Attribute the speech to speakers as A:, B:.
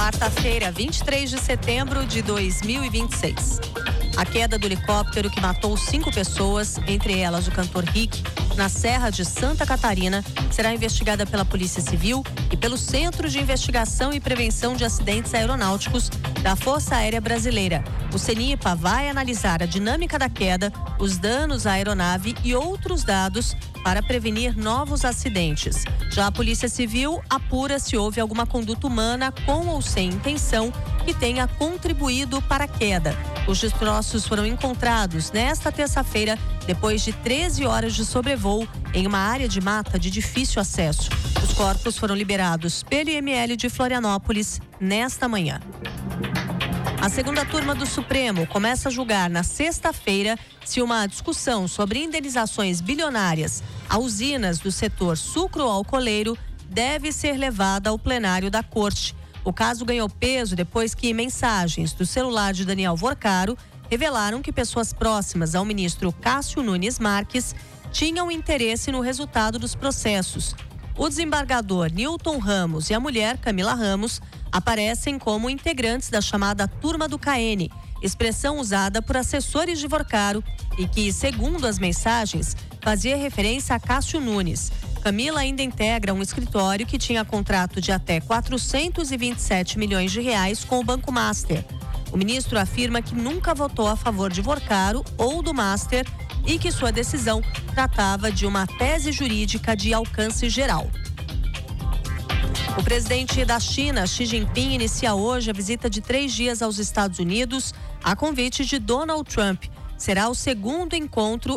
A: Quarta-feira, 23 de setembro de 2026. A queda do helicóptero que matou 5 pessoas, entre elas o cantor Rick, na Serra de Santa Catarina, será investigada pela Polícia Civil e pelo Centro de Investigação e Prevenção de Acidentes Aeronáuticos da Força Aérea Brasileira. O CENIPA vai analisar a dinâmica da queda, os danos à aeronave e outros dados para prevenir novos acidentes. Já a Polícia Civil apura se houve alguma conduta humana com ou sem intenção que tenha contribuído para a queda. Os destroços foram encontrados nesta terça-feira, depois de 13 horas de sobrevoo em uma área de mata de difícil acesso. Os corpos foram liberados pelo IML de Florianópolis nesta manhã. A segunda turma do Supremo começa a julgar na sexta-feira se uma discussão sobre indenizações bilionárias a usinas do setor sucro-alcooleiro deve ser levada ao plenário da Corte. O caso ganhou peso depois que mensagens do celular de Daniel Vorcaro revelaram que pessoas próximas ao ministro Cássio Nunes Marques tinham interesse no resultado dos processos. O desembargador Newton Ramos e a mulher Camila Ramos aparecem como integrantes da chamada Turma do KN, expressão usada por assessores de Vorcaro e que, segundo as mensagens, fazia referência a Cássio Nunes. Camila ainda integra um escritório que tinha contrato de até 427 milhões de reais com o Banco Master. O ministro afirma que nunca votou a favor de Vorcaro ou do Master e que sua decisão tratava de uma tese jurídica de alcance geral. O presidente da China, Xi Jinping, inicia hoje a visita de 3 dias aos Estados Unidos a convite de Donald Trump. Será o segundo encontro